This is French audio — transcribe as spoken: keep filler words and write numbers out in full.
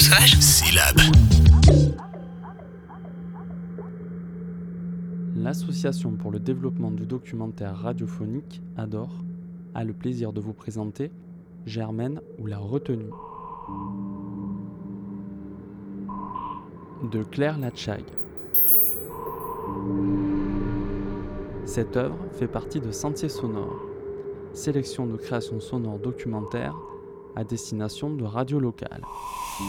sauvage. Syllabe. L'Association pour le développement du documentaire radiophonique, A D O R, a le plaisir de vous présenter Germaine ou la retenue de Claire Lattschag. Cette œuvre fait partie de Sentiers sonores, sélection de créations sonores documentaires à destination de radios locales.